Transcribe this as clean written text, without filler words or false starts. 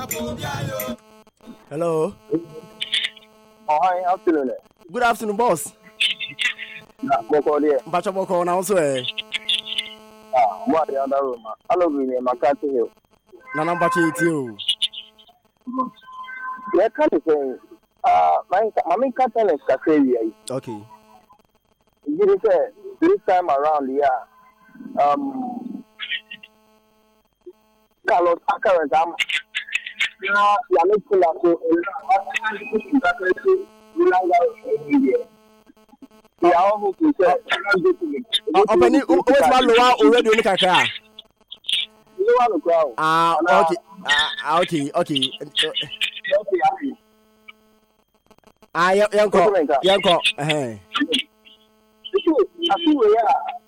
Hello. Oh, hi, afternoon. Good afternoon, boss. Bacha Boko now so What the other room? Hello, Makati Hill. Nana Bacha you. Yeah, kind of saying, my cousin is Casaria. Okay. You say this time around, Carlos Akarazam. Yeah, making up so. Open what's my lower already on the car. Okay. Yanko.